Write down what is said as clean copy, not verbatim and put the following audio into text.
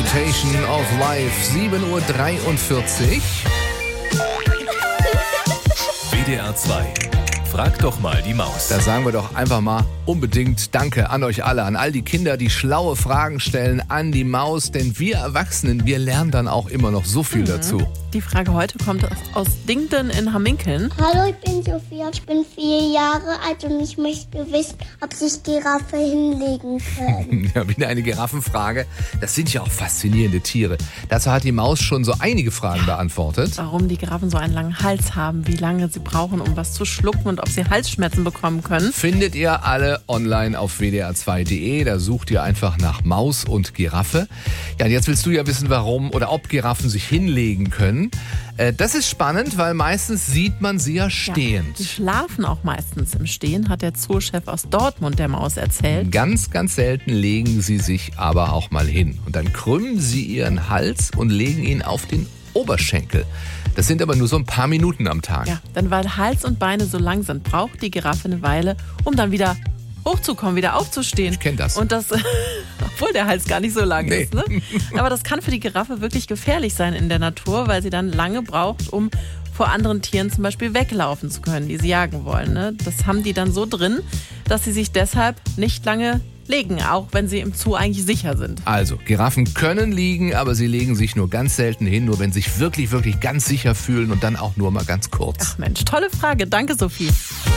Temptation of Life, 7:43 Uhr. WDR 2. Frag doch mal die Maus. Da sagen wir doch einfach mal unbedingt Danke an euch alle, an all die Kinder, die schlaue Fragen stellen, an die Maus. Denn wir Erwachsenen, wir lernen dann auch immer noch so viel dazu. Die Frage heute kommt aus Dingden in Hamminkeln. Hallo, ich bin Sophia, ich bin 4 Jahre alt und ich möchte wissen, ob sich Giraffe hinlegen können. Ja, wieder eine Giraffenfrage. Das sind ja auch faszinierende Tiere. Dazu hat die Maus schon so einige Fragen beantwortet. Warum die Giraffen so einen langen Hals haben, wie lange sie brauchen, um was zu schlucken und ob sie Halsschmerzen bekommen können. Findet ihr alle online auf wdr2.de. Da sucht ihr einfach nach Maus und Giraffe. Ja, und jetzt willst du ja wissen, warum oder ob Giraffen sich hinlegen können. Das ist spannend, weil meistens sieht man sie ja stehend. Die schlafen auch meistens im Stehen, hat der Zoochef aus Dortmund der Maus erzählt. Ganz, ganz selten legen sie sich aber auch mal hin. Und dann krümmen sie ihren Hals und legen ihn auf den Oberschenkel. Das sind aber nur so ein paar Minuten am Tag. Ja, denn weil Hals und Beine so lang sind, braucht die Giraffe eine Weile, um dann wieder hochzukommen, wieder aufzustehen. Ich kenne das. Und das, obwohl der Hals gar nicht so lang ist. Ne? Aber das kann für die Giraffe wirklich gefährlich sein in der Natur, weil sie dann lange braucht, um vor anderen Tieren zum Beispiel weglaufen zu können, die sie jagen wollen. Ne? Das haben die dann so drin, dass sie sich deshalb nicht lange legen, auch wenn sie im Zoo eigentlich sicher sind. Also, Giraffen können liegen, aber sie legen sich nur ganz selten hin, nur wenn sie sich wirklich, wirklich ganz sicher fühlen und dann auch nur mal ganz kurz. Ach Mensch, tolle Frage. Danke, Sophie.